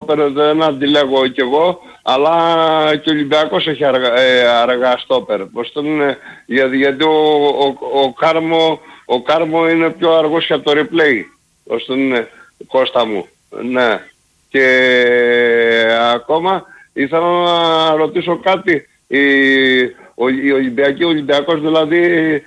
στόπερ δεν αντιλέγω κι εγώ, αλλά και ο Ολυμπιακός έχει αργά στόπερ. Πώς το είναι, γιατί ο Κάρμο είναι πιο αργός και από το replay. Πώς το είναι, Κώστα μου. Ναι. Και ακόμα ήθελα να ρωτήσω κάτι. Ο Ολυμπιακός δηλαδή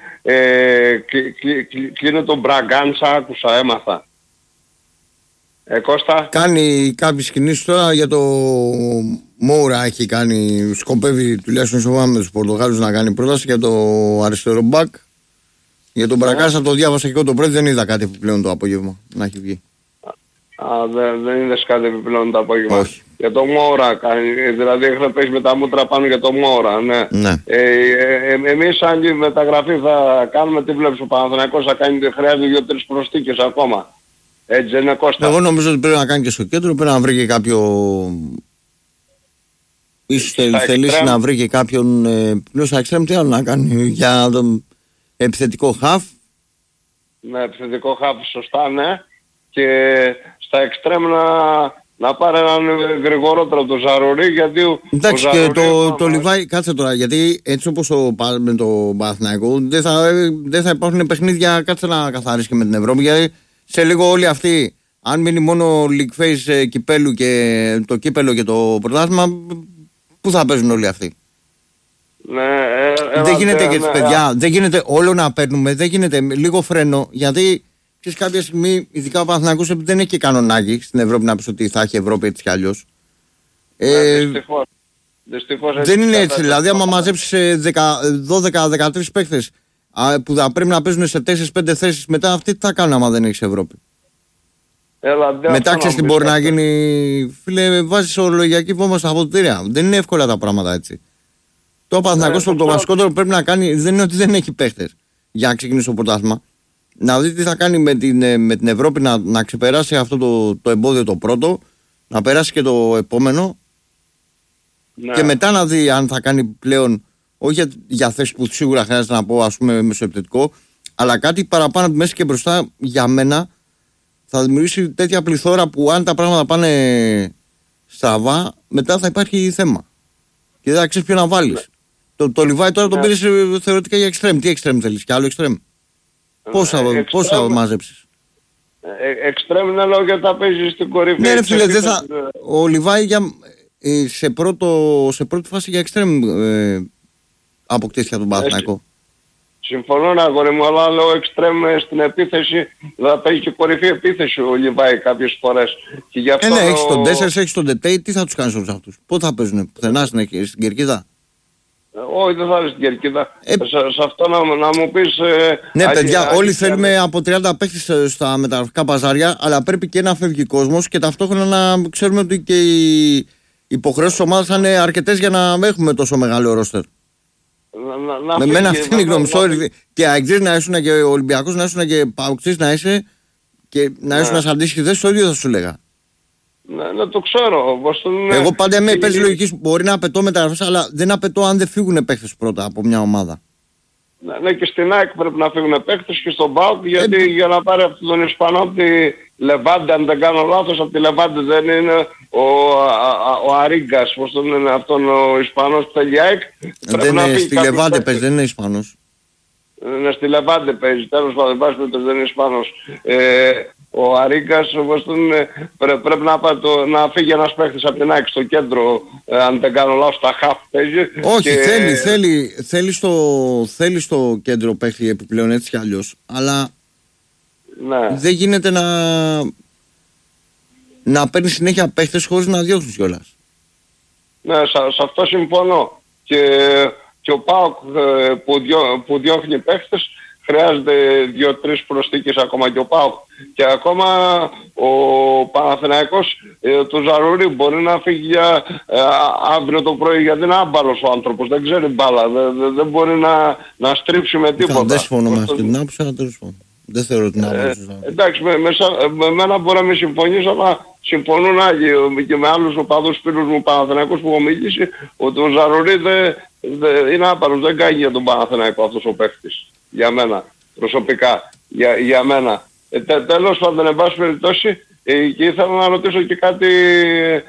κλείνει τον Μπραγκάντσα, άκουσα, έμαθα. Κώστα. Κάνει κάποιες κινήσεις τώρα για το Μόουρα, έχει κάνει, σκοπεύει τουλάχιστον σοβαρά με τους Πορτογάλους να κάνει πρόταση για το αριστερό μπακ. Για τον Μπραγκάντσα το διάβασα και εγώ το πρωί, δεν είδα κάτι επιπλέον το απόγευμα να έχει βγει. Δεν είδες κάτι επιπλέον το απόγευμα. Όχι. Για το Μόουρα κάνει, δηλαδή έχετε πέσει με τα μούτρα πάνω για το Μόουρα, ναι. Εμείς αν μεταγραφή θα κάνουμε, τι βλέπεις ο Παναθηναϊκός θα κάνει, χρειάζεται 2-3 προσθήκες ακόμα. Έτσι δεν είναι, Κώστα? Εγώ νομίζω ότι πρέπει να κάνει και στο κέντρο, πρέπει να βρει και κάποιο... Ίσως θελήσει να βρει και κάποιον πλέον στα εξτρέμ, τι άλλο να κάνει για τον επιθετικό χαφ. Ναι, επιθετικό χαφ, σωστά, ναι. Και στα εξτρέμ να πάρει έναν γρηγορότερο από το Ζαρουρί, γιατί εντάξει, και το Λιβάι, κάτσε τώρα, γιατί έτσι όπως με το Παναθηναϊκό δεν θα υπάρχουν παιχνίδια, κάτσε να καθαρίσει και με την Ευρώπη, γιατί σε λίγο όλοι αυτοί, αν μείνει μόνο league phase κυπέλου και το κύπελο και το πρωτάθλημα, πού θα παίζουν όλοι αυτοί? Ναι, δεν γίνεται και παιδιά, δεν γίνεται όλο να παίρνουμε, δεν γίνεται λίγο φρένο, γιατί ξέρεις κάποια στιγμή, ειδικά ο Παναθηναϊκός δεν έχει και κανονάκι στην Ευρώπη να πεις ότι θα έχει Ευρώπη έτσι κι αλλιώς. Δυστυχώς δεν είναι έτσι, δηλαδή άμα μαζέψεις 12-13 παίχτες που θα πρέπει να παίζουν σε 4-5 θέσεις, μετά αυτοί τι θα κάνουν άμα δεν έχεις Ευρώπη? Μετά ξέρεις τι μπορεί να γίνει, φίλε, βάζεις ορολογιακή βόμβα στα αποδυτήρια. Δεν είναι εύκολα τα πράγματα έτσι. Το Παναθηναϊκός το βασικότερο που πρέπει να κάνει δεν είναι ότι δεν έχει παίχτες για να ξεκινήσει το πρωτάθλημα. Να δει τι θα κάνει με την Ευρώπη, να ξεπεράσει αυτό το εμπόδιο το πρώτο, να περάσει και το επόμενο, ναι. Και μετά να δει αν θα κάνει πλέον, όχι για θέσεις που σίγουρα χρειάζεται να πω, ας πούμε μεσοεπιθετικό, αλλά κάτι παραπάνω από μέση και μπροστά, για μένα θα δημιουργήσει τέτοια πληθώρα που αν τα πράγματα πάνε στραβά, μετά θα υπάρχει θέμα και δεν θα ξέρεις ποιο να βάλεις. Το Λιβάι τώρα τον πήρες θεωρητικά για εξτρέμ. Τι εξτρέμ θέλεις, και άλλο εξτρέμ? Πώς θα μαζέψεις? Εξτρέμ είναι λόγω γιατί θα παίζει στην κορυφή. Ναι ρε φίλε, ο Λιβάι σε πρώτη φάση για εξτρέμ αποκτήθηκε από τον Παναθηναϊκό. Συμφωνώ αγόρι μου, αλλά λέω εξτρέμ στην επίθεση θα παίζει και κορυφή επίθεση ο Λιβάι κάποιες φορές. Ναι, έχεις τον 4, έχεις τον Τετέι, τι θα τους κάνεις όλους αυτούς? Πότε θα παίζουν, πουθενά στην Κερκίδα? Όχι, δεν θα έρθει στην Κερκίδα. Σε αυτό να μου πεις... ναι παιδιά, όλοι θέλουμε από 30 παίχτες στα μεταγραφικά παζάρια, αλλά πρέπει και να φεύγει κόσμος και ταυτόχρονα να ξέρουμε ότι και οι υποχρεώσεις της ομάδας θα είναι αρκετές για να έχουμε τόσο μεγάλο ρόστερ. Με μένα αυτή είναι η γνώμη. Και αεξής να ήσουν και Ολυμπιακός να ήσουν και Παοξής να είσαι και να ήσουν ένας αντίστοιχη θέση, το ίδιο θα σου λέγα. Ναι, το ξέρω. Εγώ πάντα είμαι υπέρ της λογικής, μπορεί να απαιτώ μεταγραφές, αλλά δεν απαιτώ αν δεν φύγουν παίχτες πρώτα από μια ομάδα. Ναι, και στην ΑΕΚ πρέπει να φύγουν παίχτες και στον ΠΑΟΚ, γιατί για να πάρει αυτόν τον Ισπανό από τη Λεβάντε, αν δεν κάνω λάθος, από τη Λεβάντε δεν είναι ο Αρίγκας, πώς τον είναι αυτόν ο Ισπανός που θέλει ΑΕΚ. Δεν είναι στη Λεβάντε παίζει, δεν είναι Ισπανός. Ναι, στη Λεβάντε παίζει, τέλος πάντων, δεν είναι Ισπανός. Ο Αρίγκας πρέπει να φύγει ένας παίχτης από την ΑΕΚ στο κέντρο, αν δεν κάνω λάθος, στα χαφ παίζει. Όχι, θέλει στο κέντρο παίχτη επιπλέον έτσι κι αλλιώς, αλλά ναι. Δεν γίνεται να παίρνει συνέχεια παίχτες χωρίς να διώχνεις κιόλας. Ναι, σε αυτό συμφωνώ. Και ο ΠΑΟΚ που διώχνει παίχτες χρειάζεται 2-3 προσθήκες ακόμα και ο ΠΑΟΚ. Και ακόμα ο Παναθηναϊκός του Ζαρουρί μπορεί να φύγει αύριο το πρωί, γιατί είναι άμπαλος ο άνθρωπος, δεν ξέρει μπάλα, δεν μπορεί να στρίψει με τίποτα. Δεν συμφωνώ με αυτή την άποψη, αλλά τέλος πάντων. Δεν θεωρώ την άποψη. Εντάξει, με μένα μπορεί να μην συμφωνήσω, αλλά συμφωνούν άλλοι και με άλλους οπαδούς φίλους μου Παναθηναϊκούς που έχω μιλήσει, ότι ο Ζαρουρί είναι άπαρος, δεν κάνει για τον Παναθηναϊκό αυτός ο παίχτης. Για μένα, προσωπικά, για μένα. Τέλος πάντων, εν πάση περιπτώσει, και ήθελα να ρωτήσω και κάτι